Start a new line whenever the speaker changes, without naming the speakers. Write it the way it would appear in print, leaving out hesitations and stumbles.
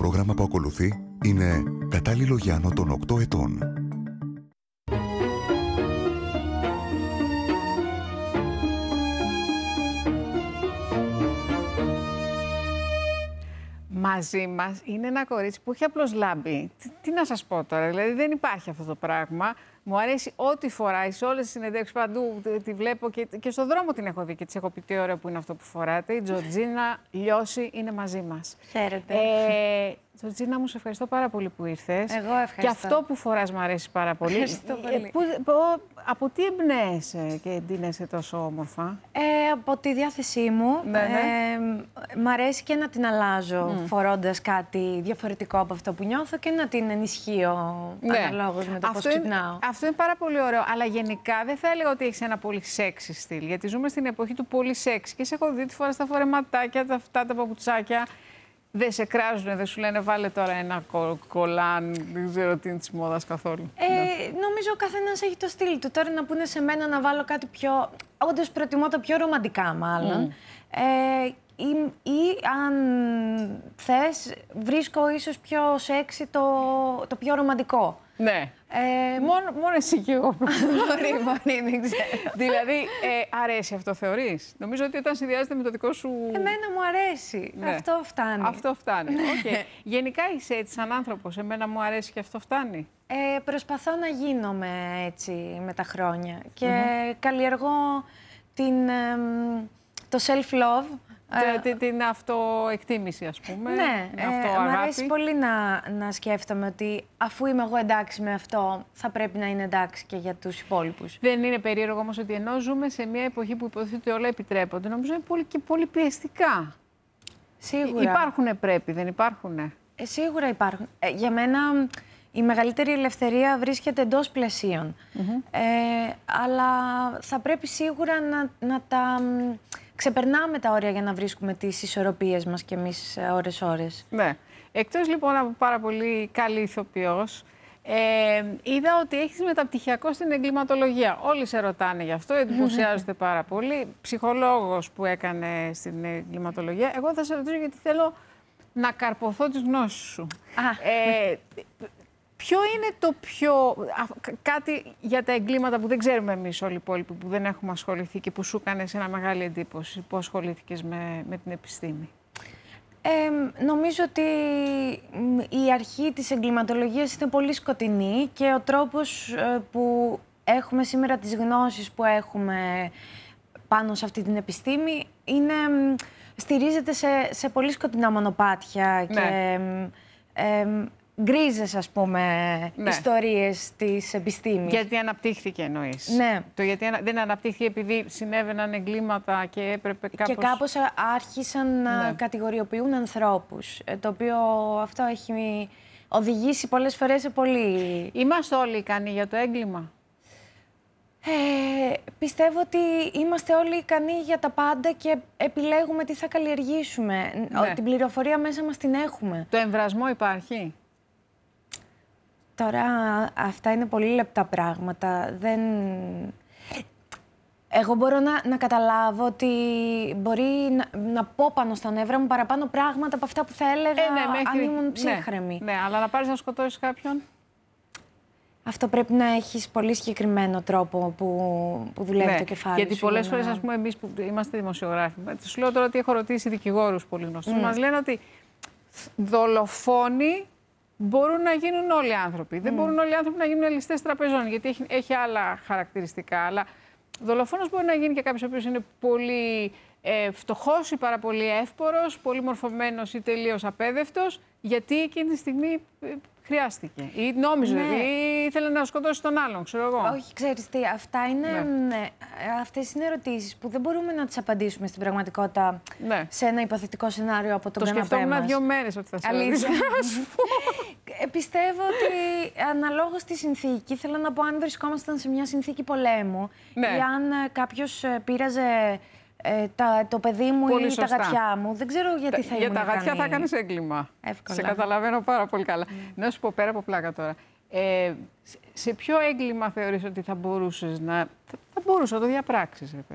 πρόγραμμα που ακολουθεί είναι κατάλληλο για άνω των 8 ετών.
Μαζί μας είναι ένα κορίτσι που έχει απλώς λάμπει. Τι να σας πω τώρα, δηλαδή δεν υπάρχει αυτό το πράγμα. Μου αρέσει ό,τι φοράει, σε όλες τις συνεντεύξεις παντού τη βλέπω και στον δρόμο την έχω δει και της έχω πει τι ωραίο που είναι αυτό που φοράτε. Η Τζορτζίνα Λιώση είναι μαζί μας.
Χαίρετε.
Τζορτζίνα μου, σε ευχαριστώ πάρα πολύ που ήρθες.
Εγώ ευχαριστώ.
Και αυτό που φοράς μου αρέσει πάρα πολύ.
Ευχαριστώ πολύ.
Από τι εμπνέεσαι και εντείνεσαι τόσο όμορφα?
Από τη διάθεσή μου. Μ' αρέσει και να την αλλάζω φορώντας κάτι διαφορετικό από αυτό που νιώθω και να την ενισχύω αναλόγως με το πώς ξυπνάω.
Αυτό είναι πάρα πολύ ωραίο. Αλλά γενικά δεν θα έλεγα ότι έχεις ένα πολύ σεξι στυλ. Γιατί ζούμε στην εποχή του πολύ σεξ. Και σε έχω δει τη φορά στα φορεματάκια, τα αυτά, τα παπουτσάκια. Δεν σε κράζουνε, δεν σου λένε βάλε τώρα ένα κολάν, δεν ξέρω τι είναι της μόδας καθόλου.
Νομίζω ο καθένας έχει το στυλ του. Τώρα να πούνε σε μένα να βάλω κάτι πιο... Όντως προτιμώ τα πιο ρομαντικά μάλλον. Ή αν θες, βρίσκω ίσως πιο σεξι το πιο ρομαντικό.
Ναι. Μόνο εσύ και εγώ.
Μπορεί, δεν ξέρω.
Δηλαδή, αρέσει αυτό θεωρείς? Νομίζω ότι όταν συνδυάζεται με το δικό σου...
Εμένα μου αρέσει.
Ναι.
Αυτό φτάνει.
Αυτό φτάνει. Okay. Γενικά είσαι έτσι σαν άνθρωπος. Εμένα μου αρέσει και αυτό φτάνει.
Προσπαθώ να γίνομαι έτσι με τα χρόνια. Και καλλιεργώ το self-love.
Την αυτοεκτίμηση, ας πούμε.
Ναι, μου αρέσει πολύ να σκέφτομαι ότι αφού είμαι εγώ εντάξει με αυτό, θα πρέπει να είναι εντάξει και για τους υπόλοιπους.
Δεν είναι περίεργο όμως ότι ενώ ζούμε σε μια εποχή που υποτίθεται ότι όλα επιτρέπονται, νομίζω είναι πολύ πιεστικά.
Σίγουρα.
Υπάρχουνε πρέπει, δεν υπάρχουνε?
Σίγουρα υπάρχουν. Για μένα η μεγαλύτερη ελευθερία βρίσκεται εντός πλαισίων. Αλλά θα πρέπει σίγουρα να τα... Ξεπερνάμε τα όρια για να βρίσκουμε τις ισορροπίες μας κι εμείς ώρες-ώρες.
Ναι. Εκτός λοιπόν από πάρα πολύ καλή ηθοποιός, είδα ότι έχεις μεταπτυχιακό στην εγκληματολογία. Όλοι σε ρωτάνε γι' αυτό, εντυπωσιάζονται πάρα πολύ. Ψυχολόγος που έκανε στην εγκληματολογία. Εγώ θα σε ρωτήσω γιατί θέλω να καρποθώ τις γνώσεις σου. Ποιο είναι το πιο... κάτι για τα εγκλήματα που δεν ξέρουμε εμείς όλοι οι υπόλοιποι, που δεν έχουμε ασχοληθεί και που σου έκανε ένα μεγάλη εντύπωση, που ασχολήθηκες με την επιστήμη?
Νομίζω ότι η αρχή της εγκληματολογίας είναι πολύ σκοτεινή και ο τρόπος που έχουμε σήμερα τις γνώσεις που έχουμε πάνω σε αυτή την επιστήμη στηρίζεται σε πολύ σκοτεινά μονοπάτια και γκρίζες, ας πούμε, ιστορίες της επιστήμης.
Γιατί αναπτύχθηκε, εννοείς?
Ναι.
Το γιατί δεν αναπτύχθηκε επειδή συνέβαιναν εγκλήματα και έπρεπε κάπως...
Και κάπως άρχισαν να κατηγοριοποιούν ανθρώπους, το οποίο αυτό έχει οδηγήσει πολλές φορές σε πολύ...
Είμαστε όλοι ικανοί για το έγκλημα?
Πιστεύω ότι είμαστε όλοι ικανοί για τα πάντα και επιλέγουμε τι θα καλλιεργήσουμε. Την πληροφορία μέσα μας την έχουμε.
Το εμβρασμό υπάρχει?
Τώρα, αυτά είναι πολύ λεπτά πράγματα. Εγώ μπορώ να καταλάβω ότι μπορεί να πω πάνω στα νεύρα μου παραπάνω πράγματα από αυτά που θα έλεγα αν ήμουν ψύχρεμη.
Ναι, αλλά να πάρεις να σκοτώσεις κάποιον?
Αυτό πρέπει να έχεις πολύ συγκεκριμένο τρόπο που δουλεύει το κεφάλι σου.
Γιατί πολλές φορές, ας πούμε, εμείς που είμαστε δημοσιογράφοι, σου λέω τώρα ότι έχω ρωτήσει δικηγόρους πολύ γνωστούς, μας λένε ότι δολοφόνοι μπορούν να γίνουν όλοι οι άνθρωποι. Δεν μπορούν όλοι οι άνθρωποι να γίνουν ληστές τραπεζών, γιατί έχει άλλα χαρακτηριστικά. Αλλά δολοφόνος μπορεί να γίνει και κάποιος ο οποίος είναι πολύ φτωχός ή πάρα πολύ εύπορος, πολύ μορφωμένος ή τελείως απέδευτος, γιατί εκείνη τη στιγμή χρειάστηκε. Ή νόμιζε, ή ήθελε να σκοτώσει τον άλλον, ξέρω εγώ.
Όχι, ξέρεις τι, αυτές είναι ερωτήσεις που δεν μπορούμε να τις απαντήσουμε στην πραγματικότητα σε ένα υποθετικό σενάριο από τον καναπέ μας.
Το σκεφτόμουν 2 μέρες ότι θα σε ρωτήσω.
Πιστεύω ότι αναλόγως στη συνθήκη, θέλω να πω αν βρισκόμασταν σε μια συνθήκη πολέμου ή αν κάποιος πείραζε το παιδί μου
πολύ
ή
σωστά.
τα γατιά μου. Δεν ξέρω γιατί θα ήμουν
Για τα γατιά θα κάνεις έγκλημα.
Εύκολα.
Σε καταλαβαίνω πάρα πολύ καλά. Να σου πω πέρα από πλάκα τώρα. Σε ποιο έγκλημα θεωρείς ότι θα μπορούσες να το διαπράξεις?